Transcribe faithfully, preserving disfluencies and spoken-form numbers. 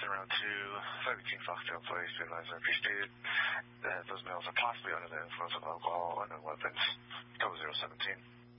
Houston, round two, five eighteen Foxtail Place, advisor stated that those males are possibly under the influence of alcohol and weapons. Code zero seventeen.